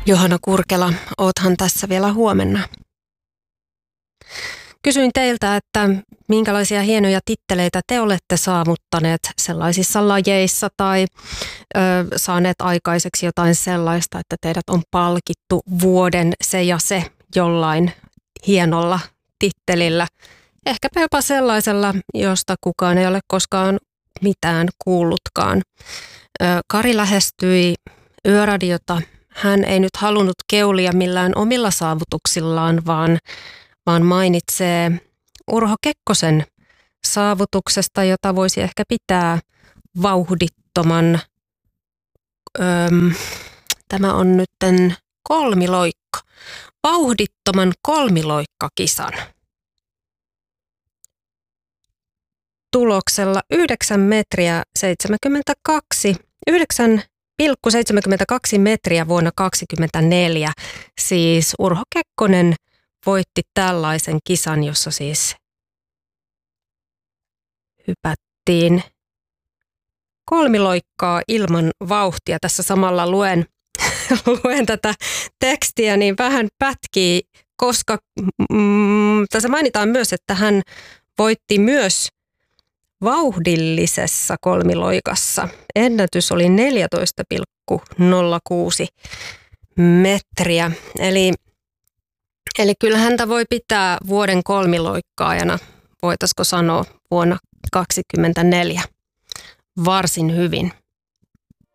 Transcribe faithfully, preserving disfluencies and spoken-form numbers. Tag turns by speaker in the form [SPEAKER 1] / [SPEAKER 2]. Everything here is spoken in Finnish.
[SPEAKER 1] Johanna Kurkela, oothan tässä vielä huomenna. Kysyin teiltä, että minkälaisia hienoja titteleitä te olette saavuttaneet sellaisissa lajeissa tai ö, saaneet aikaiseksi jotain sellaista, että teidät on palkittu vuoden se ja se jollain hienolla tittelillä. Ehkäpä jopa sellaisella, josta kukaan ei ole koskaan mitään kuullutkaan. Ö, Kari lähestyi Yöradiota. Hän ei nyt halunnut keulia millään omilla saavutuksillaan, vaan, vaan mainitsee Urho Kekkosen saavutuksesta, jota voisi ehkä pitää vauhdittoman, öm, tämä on nytten kolmiloikka, vauhdittoman kolmiloikkakisan tuloksella yhdeksän metriä seitsemänkymmentäkaksi, yhdeksän pilkku seitsemänkymmentäkaksi metriä vuonna kaksikymmentäneljä. Siis Urho Kekkonen voitti tällaisen kisan, jossa siis hypättiin kolmiloikkaa ilman vauhtia. Tässä samalla luen, luen tätä tekstiä, niin vähän pätkii, koska mm, tässä mainitaan myös, että hän voitti myös vauhdillisessa kolmiloikassa. Ennätys oli neljätoista pilkku nolla kuusi metriä. Eli, eli kyllä häntä voi pitää vuoden kolmiloikkaajana, voitaisiko sanoa vuonna kaksikymmentäneljä, varsin hyvin.